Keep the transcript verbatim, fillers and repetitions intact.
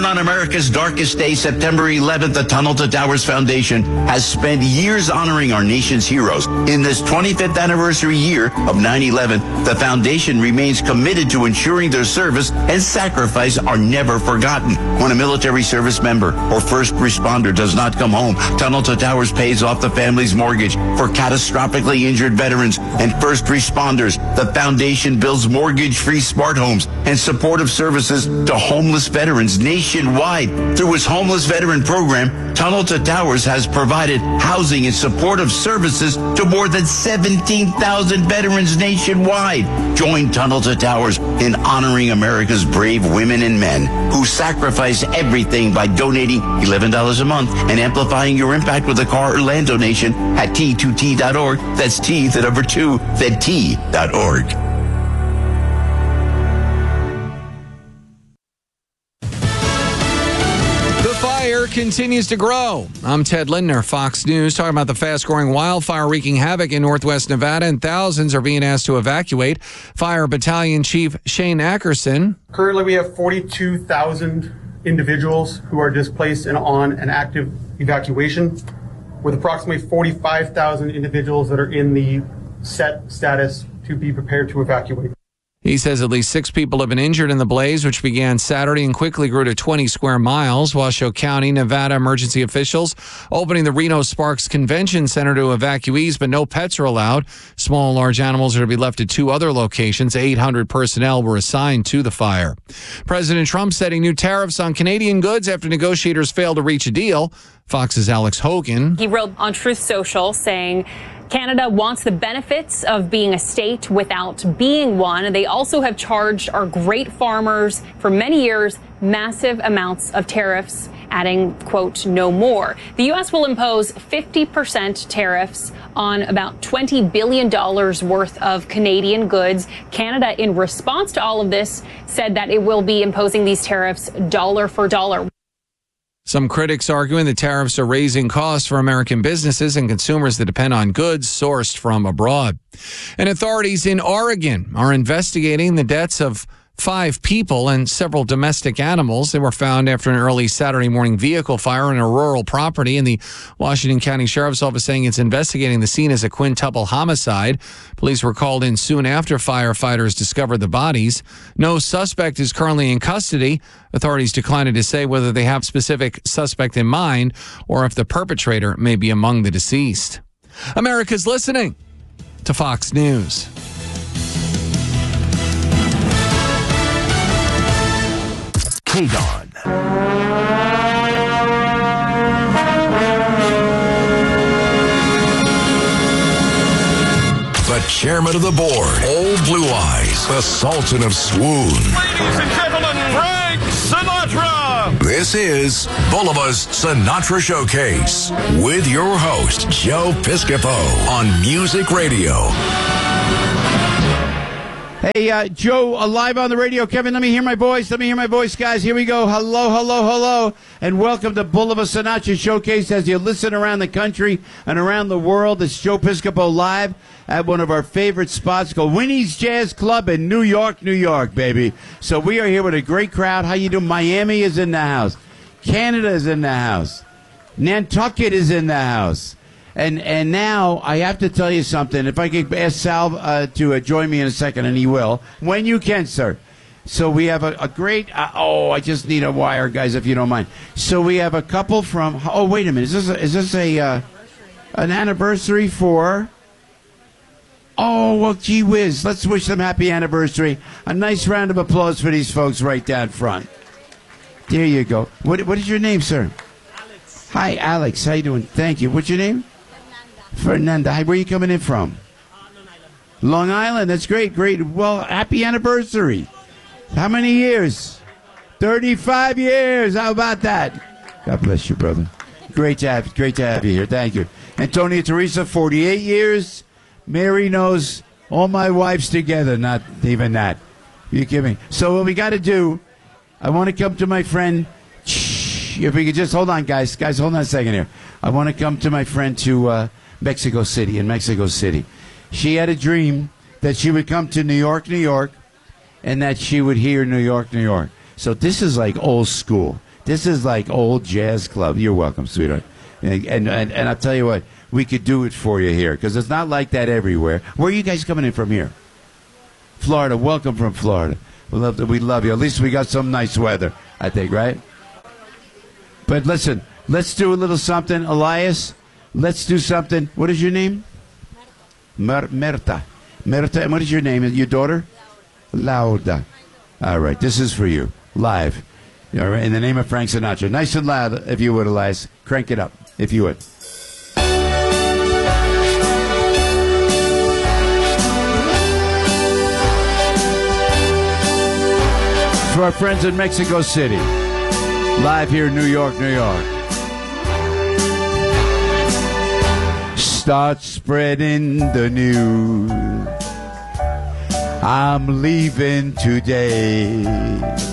Born on America's darkest day, September eleventh, the Tunnel to Towers Foundation has spent years honoring our nation's heroes. In this twenty-fifth anniversary year of nine eleven, the foundation remains committed to ensuring their service and sacrifice are never forgotten. When a military service member or first responder does not come home, Tunnel to Towers pays off the family's mortgage. For catastrophically injured veterans and first responders, the foundation builds mortgage-free smart homes and supportive services to homeless veterans nationwide. Through its homeless veteran program, Tunnel to Towers has provided housing and supportive services to more than seventeen thousand veterans nationwide. Join Tunnel to Towers in honoring America's brave women and men who sacrifice everything by donating eleven dollars a month and amplifying your impact with a car or land donation at T two T dot org. That's T, the number two, then T dot org. Continues to grow. I'm Ted Lindner, Fox News, talking about the fast-growing wildfire wreaking havoc in northwest Nevada, and thousands are being asked to evacuate. Fire Battalion Chief Shane Ackerson. Currently, we have forty-two thousand individuals who are displaced and on an active evacuation, with approximately forty-five thousand individuals that are in the set status to be prepared to evacuate. He says at least six people have been injured in the blaze, which began Saturday and quickly grew to twenty square miles. Washoe County, Nevada emergency officials opening the Reno Sparks Convention Center to evacuees, but no pets are allowed. Small and large animals are to be left at two other locations. eight hundred personnel were assigned to the fire. President Trump setting new tariffs on Canadian goods after negotiators failed to reach a deal. Fox's Alex Hogan. He wrote on Truth Social saying Canada wants the benefits of being a state without being one. They also have charged our great farmers for many years massive amounts of tariffs, adding, quote, no more. The U S will impose fifty percent tariffs on about twenty billion dollars worth of Canadian goods. Canada, in response to all of this, said that it will be imposing these tariffs dollar for dollar. Some critics arguing the tariffs are raising costs for American businesses and consumers that depend on goods sourced from abroad. And authorities in Oregon are investigating the deaths of five people and several domestic animals. They were found after an early Saturday morning vehicle fire in a rural property, and the Washington County Sheriff's Office saying it's investigating the scene as a quintuple homicide. Police were called in soon after firefighters discovered the bodies. No suspect is currently in custody. Authorities declined to say whether they have a specific suspect in mind or if the perpetrator may be among the deceased. America's listening to Fox News. K D O N. The chairman of the board, Old Blue Eyes, the Sultan of Swoon. Ladies and gentlemen, Frank Sinatra! This is Bulliva's Sinatra Showcase with your host, Joe Piscopo on Music Radio. Hey, uh, Joe, uh, live on the radio. Kevin, let me hear my voice. Let me hear my voice, guys. Here we go. Hello, hello, hello. And welcome to Bulliva Sinatra Showcase as you listen around the country and around the world. It's Joe Piscopo live at one of our favorite spots called Winnie's Jazz Club in New York, New York, baby. So we are here with a great crowd. How you doing? Miami is in the house. Canada is in the house. Nantucket is in the house. And and now I have to tell you something. If I could ask Sal uh, to uh, join me in a second, and he will, when you can, sir. So we have a, a great, uh, oh, I just need a wire, guys, if you don't mind. So we have a couple from, oh, wait a minute. Is this a, is this a uh, an anniversary for, oh, well, gee whiz. Let's wish them happy anniversary. A nice round of applause for these folks right down front. There you go. What What is your name, sir? Alex. Hi, Alex. How you doing? Thank you. What's your name? Fernanda. Hi, where are you coming in from? Uh, Long Island. Long Island. That's great. Great. Well, happy anniversary. How many years? thirty-five years. How about that? God bless you, brother. Great to have, great to have you here. Thank you. Antonia Teresa, forty-eight years. Mary knows all my wives together. Not even that. You kidding? So what we got to do, I want to come to my friend. If we could just hold on, guys. Guys, hold on a second here. I want to come to my friend to uh, Mexico City, in Mexico City. She had a dream that she would come to New York, New York, and that she would hear New York, New York. So this is like old school. This is like old jazz club. You're welcome, sweetheart. And and, and, and I'll tell you what, we could do it for you here because it's not like that everywhere. Where are you guys coming in from here? Florida. Welcome from Florida. We love we love you. At least we got some nice weather, I think, right? But listen, let's do a little something, Elias. Let's do something. What is your name? Mer- Merta. Merta. And what is your name? Your daughter? Lauda. All right. This is for you. Live. All right. In the name of Frank Sinatra. Nice and loud, if you would, Elias. Crank it up, if you would. For our friends in Mexico City. Live here in New York, New York. Start spreading the news. I'm leaving today.